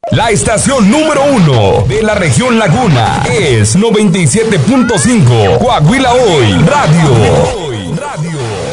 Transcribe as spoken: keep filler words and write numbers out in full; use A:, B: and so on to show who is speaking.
A: La estación número uno de la región Laguna es noventa y siete punto cinco Coahuila Hoy Radio. Radio.